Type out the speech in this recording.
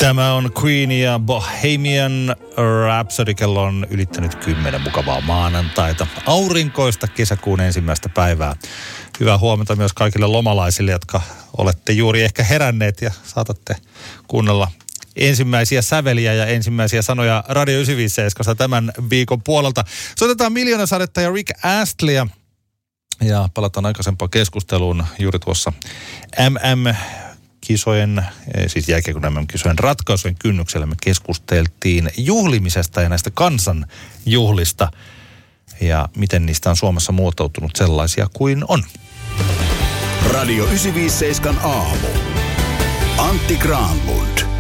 Tämä on Queen ja Bohemian Rhapsody. Kello on ylittänyt 10 mukavaa maanantaita. Aurinkoista kesäkuun ensimmäistä päivää. Hyvää huomenta myös kaikille lomalaisille, jotka olette juuri ehkä heränneet ja saatatte kuunnella ensimmäisiä säveliä ja ensimmäisiä sanoja Radio 957 tämän viikon puolelta. Soitetaan Miljoonasadetta ja Rick Astleyä ja palataan aikaisempaan keskusteluun juuri tuossa MM-kisojen, siis jääkiekon MM-kisojen ratkaisujen kynnyksellä me keskusteltiin juhlimisesta ja näistä kansanjuhlista ja miten niistä on Suomessa muotoutunut sellaisia kuin on. Radio 957 aamu. Antti Granlund.